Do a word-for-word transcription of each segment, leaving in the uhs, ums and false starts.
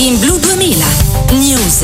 In Blu duemila News.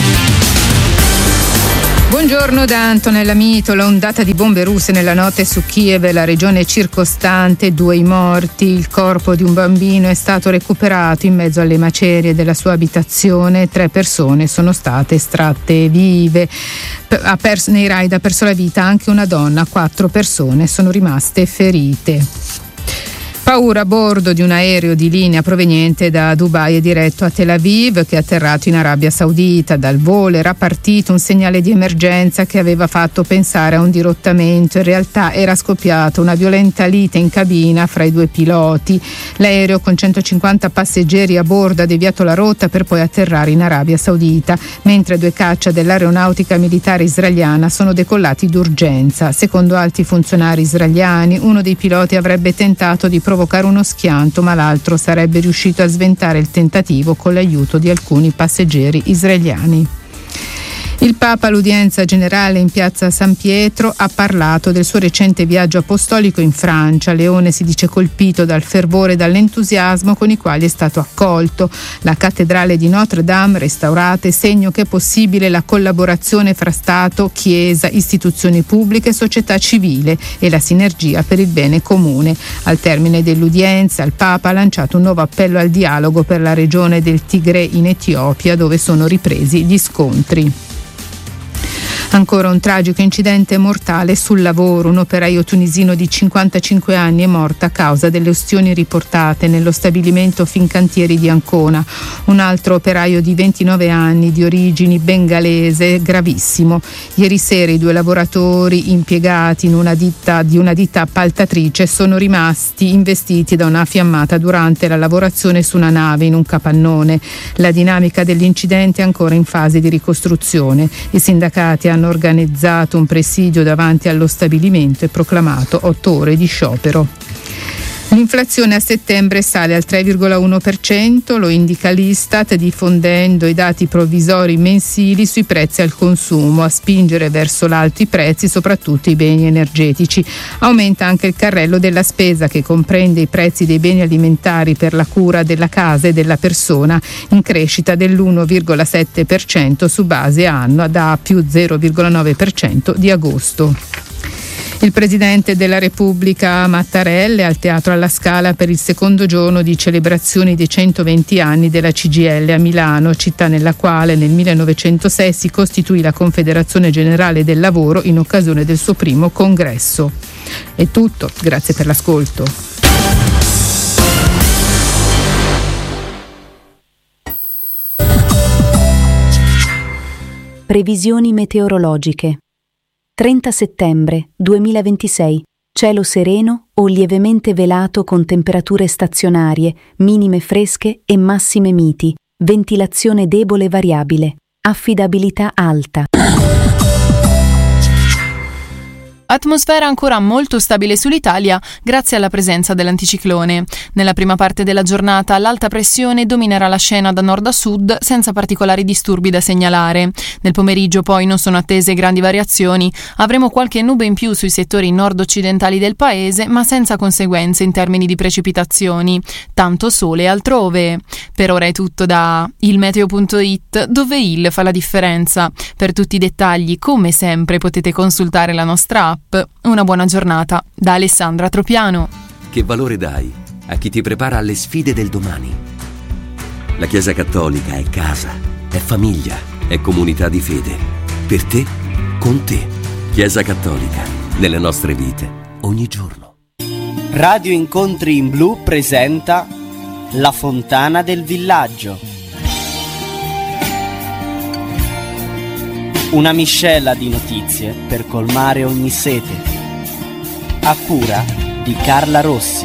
Buongiorno da Antonella Mito. L'ondata di bombe russe nella notte su Kiev e la regione circostante, due i morti. Il corpo di un bambino è stato recuperato in mezzo alle macerie della sua abitazione. Tre persone sono state estratte vive. Ha perso, nei raid ha perso la vita anche una donna. Quattro persone sono rimaste ferite. Paura a bordo di un aereo di linea proveniente da Dubai e diretto a Tel Aviv, che è atterrato in Arabia Saudita. Dal volo era partito un segnale di emergenza che aveva fatto pensare a un dirottamento. In realtà era scoppiata una violenta lite in cabina fra i due piloti. L'aereo con centocinquanta passeggeri a bordo ha deviato la rotta per poi atterrare in Arabia Saudita, mentre due caccia dell'aeronautica militare israeliana sono decollati d'urgenza. Secondo alti funzionari israeliani, uno dei piloti avrebbe tentato di provocare uno schianto, ma l'altro sarebbe riuscito a sventare il tentativo con l'aiuto di alcuni passeggeri israeliani. Il Papa all'udienza generale in piazza San Pietro ha parlato del suo recente viaggio apostolico in Francia. Leone si dice colpito dal fervore e dall'entusiasmo con i quali è stato accolto. La cattedrale di Notre Dame restaurata è segno che è possibile la collaborazione fra Stato, Chiesa, istituzioni pubbliche e società civile e la sinergia per il bene comune. Al termine dell'udienza il Papa ha lanciato un nuovo appello al dialogo per la regione del Tigre in Etiopia, dove sono ripresi gli scontri. Ancora un tragico incidente mortale sul lavoro. Un operaio tunisino di cinquantacinque anni è morto a causa delle ustioni riportate nello stabilimento Fincantieri di Ancona. Un altro operaio di ventinove anni di origini bengalese, gravissimo. Ieri sera i due lavoratori impiegati in una ditta di una ditta appaltatrice sono rimasti investiti da una fiammata durante la lavorazione su una nave in un capannone. La dinamica dell'incidente è ancora in fase di ricostruzione. I sindacati hanno hanno organizzato un presidio davanti allo stabilimento e proclamato otto ore di sciopero. L'inflazione a settembre sale al tre virgola uno per cento, lo indica l'Istat, diffondendo i dati provvisori mensili sui prezzi al consumo. A spingere verso l'alto i prezzi, soprattutto i beni energetici. Aumenta anche il carrello della spesa, che comprende i prezzi dei beni alimentari per la cura della casa e della persona, in crescita dell'uno virgola sette per cento su base annua, da più zero virgola nove per cento di agosto. Il Presidente della Repubblica Mattarella è al Teatro alla Scala per il secondo giorno di celebrazioni dei centoventi anni della C G I L a Milano, città nella quale nel millenovecentosei si costituì la Confederazione Generale del Lavoro in occasione del suo primo congresso. È tutto, grazie per l'ascolto. Previsioni meteorologiche. trenta settembre duemilaventisei. Cielo sereno o lievemente velato con temperature stazionarie, minime fresche e massime miti. Ventilazione debole variabile. Affidabilità alta. Atmosfera ancora molto stabile sull'Italia grazie alla presenza dell'anticiclone. Nella prima parte della giornata l'alta pressione dominerà la scena da nord a sud senza particolari disturbi da segnalare. Nel pomeriggio poi non sono attese grandi variazioni. Avremo qualche nube in più sui settori nord-occidentali del paese, ma senza conseguenze in termini di precipitazioni. Tanto sole altrove. Per ora è tutto da il meteo punto it, dove il fa la differenza. Per tutti i dettagli, come sempre, potete consultare la nostra app. Una buona giornata da Alessandra Tropiano. Che valore dai a chi ti prepara alle sfide del domani? La Chiesa Cattolica è casa, è famiglia, è comunità di fede. Per te, con te. Chiesa Cattolica, nelle nostre vite, ogni giorno. Radio Incontri in Blu presenta La Fontana del Villaggio. Una miscela di notizie per colmare ogni sete. A cura di Carla Rossi.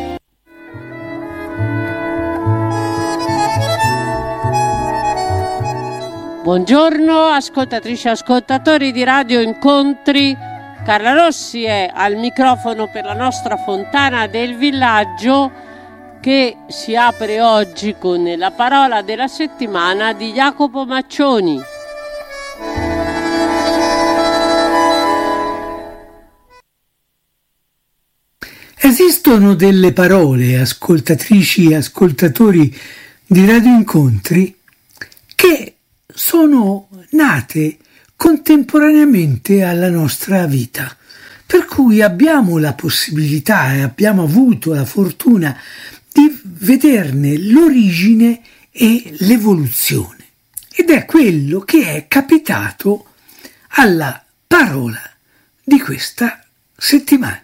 Buongiorno ascoltatrici e ascoltatori di Radio Incontri. Carla Rossi è al microfono per la nostra Fontana del Villaggio, che si apre oggi con la parola della settimana di Jacopo Maccioni. Esistono delle parole, ascoltatrici e ascoltatori di Radio Incontri, che sono nate contemporaneamente alla nostra vita, per cui abbiamo la possibilità e abbiamo avuto la fortuna di vederne l'origine e l'evoluzione. Ed è quello che è capitato alla parola di questa settimana.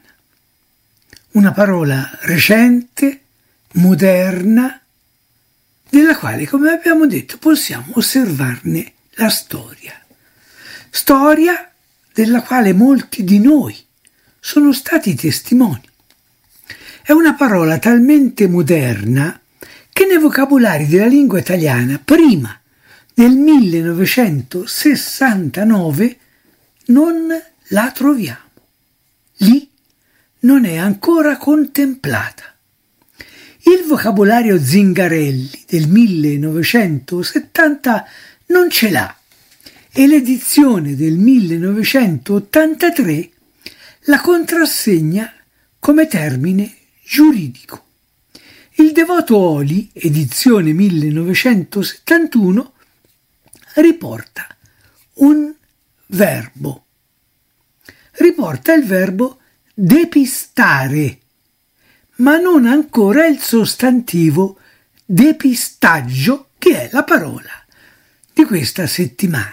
Una parola recente, moderna, della quale, come abbiamo detto, possiamo osservarne la storia. Storia della quale molti di noi sono stati testimoni. È una parola talmente moderna che nei vocabolari della lingua italiana prima del millenovecentosessantanove non la troviamo. Lì non è ancora contemplata. Il vocabolario Zingarelli del millenovecentosettanta non ce l'ha e l'edizione del millenovecentottantatré la contrassegna come termine giuridico. Il Devoto Oli, edizione millenovecentosettantuno, riporta un verbo. Riporta il verbo depistare, ma non ancora il sostantivo depistaggio, che è la parola di questa settimana.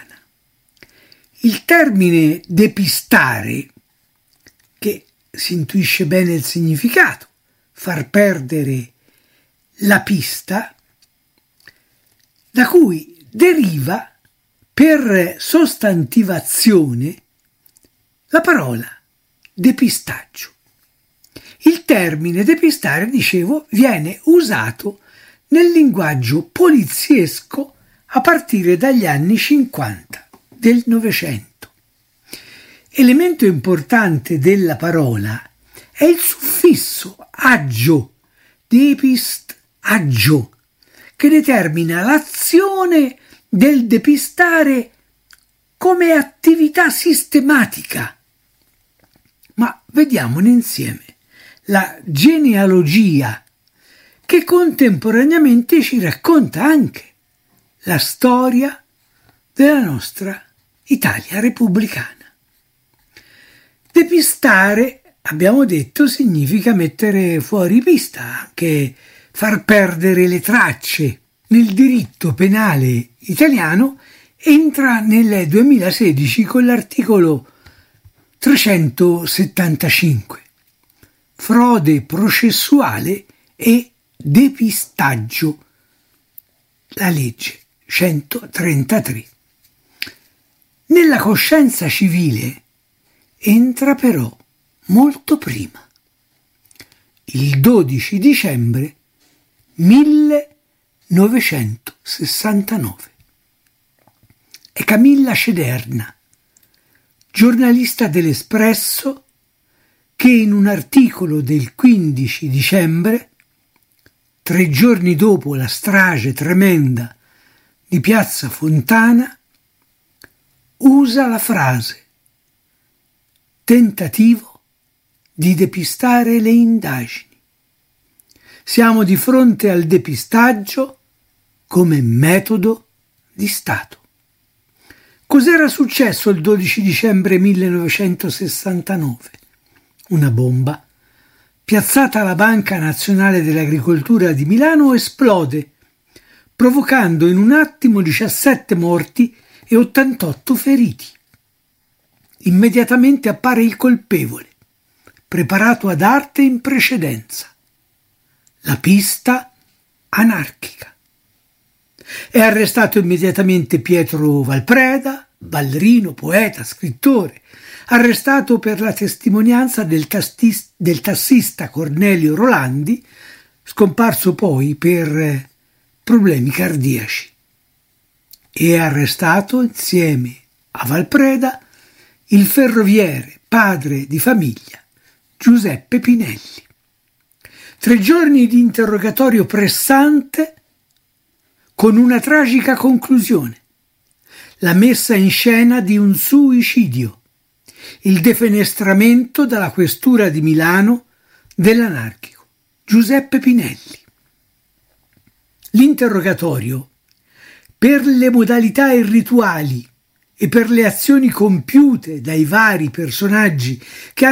Il termine depistare, che si intuisce bene il significato, far perdere la pista, da cui deriva per sostantivazione la parola depistaggio. Il termine depistare, dicevo, viene usato nel linguaggio poliziesco a partire dagli anni cinquanta del Novecento. Elemento importante della parola è il suffisso agio, depist agio, che determina l'azione del depistare come attività sistematica. Ma vediamone insieme la genealogia, che contemporaneamente ci racconta anche la storia della nostra Italia repubblicana. Depistare, abbiamo detto, significa mettere fuori pista, anche far perdere le tracce. Nel diritto penale italiano entra nel duemilasedici con l'articolo trecentosettantacinque, frode processuale e depistaggio, la legge centotrentatré. Nella coscienza civile entra però molto prima, il dodici dicembre millenovecentosessantanove. È Camilla Cederna, giornalista dell'Espresso, che in un articolo del quindici dicembre, tre giorni dopo la strage tremenda di Piazza Fontana, usa la frase tentativo di depistare le indagini. Siamo di fronte al depistaggio come metodo di Stato. Cos'era successo il dodici dicembre millenovecentosessantanove? Una bomba, piazzata alla Banca Nazionale dell'Agricoltura di Milano, esplode, provocando in un attimo diciassette morti e ottantotto feriti. Immediatamente appare il colpevole, preparato ad arte in precedenza: la pista anarchica. È arrestato immediatamente Pietro Valpreda, ballerino, poeta, scrittore, arrestato per la testimonianza del, tastis- del tassista Cornelio Rolandi, scomparso poi per problemi cardiaci. E è arrestato insieme a Valpreda il ferroviere, padre di famiglia, Giuseppe Pinelli. Tre giorni di interrogatorio pressante con una tragica conclusione: la messa in scena di un suicidio, il defenestramento dalla questura di Milano dell'anarchico Giuseppe Pinelli. L'interrogatorio, per le modalità e rituali e per le azioni compiute dai vari personaggi che